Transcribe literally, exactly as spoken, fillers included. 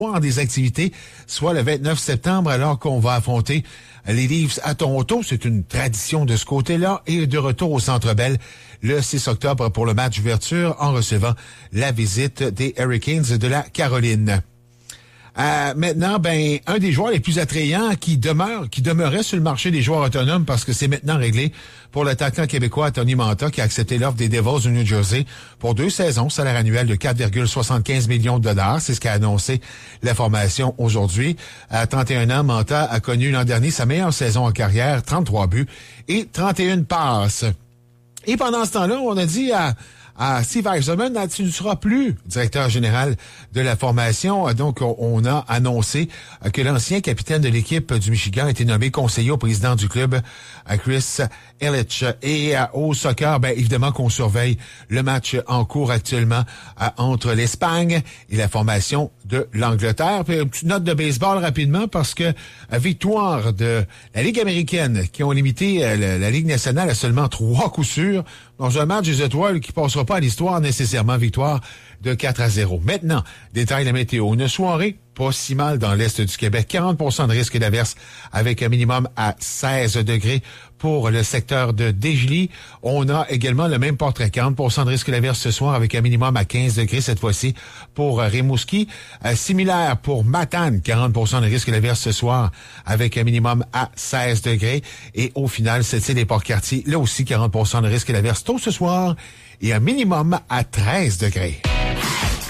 des activités, soit le vingt-neuf septembre, alors qu'on va affronter les Leafs à Toronto. C'est une tradition de ce côté-là. Et de retour au Centre Bell le six octobre pour le match d'ouverture en recevant la visite des Hurricanes de la Caroline. Euh, maintenant, ben, un des joueurs les plus attrayants qui demeure, qui demeurait sur le marché des joueurs autonomes parce que c'est maintenant réglé pour l'attaquant québécois Tony Manta qui a accepté l'offre des Devils du New Jersey pour deux saisons, salaire annuel de quatre virgule soixante-quinze millions de dollars. C'est ce qu'a annoncé la formation aujourd'hui. À trente et un ans, Manta a connu l'an dernier sa meilleure saison en carrière, trente-trois buts et trente et une passes. Et pendant ce temps-là, on a dit à à Steve Yzerman, tu ne seras plus directeur général de la formation. Donc, on a annoncé que l'ancien capitaine de l'équipe du Michigan a été nommé conseiller au président du club, Chris Ilitch. Et au soccer, ben évidemment qu'on surveille le match en cours actuellement entre l'Espagne et la formation de l'Angleterre. Puis une petite note de baseball rapidement parce que victoire de la Ligue américaine qui ont limité la, la Ligue nationale à seulement trois coups sûrs dans un match des étoiles qui passera pas à l'histoire nécessairement, victoire de quatre à zéro. Maintenant, détail la météo. Une soirée pas si mal dans l'est du Québec. quarante pour cent de risque d'averse avec un minimum à seize degrés pour le secteur de Desjely. On a également le même portrait. quarante pour cent de risque d'averse ce soir avec un minimum à quinze degrés cette fois-ci pour Rimouski. Euh, similaire pour Matane. quarante pour cent de risque d'averse ce soir avec un minimum à seize degrés. Et au final, c'est les Port-Cartier. Là aussi, quarante pour cent de risque d'averse tôt ce soir et un minimum à treize degrés.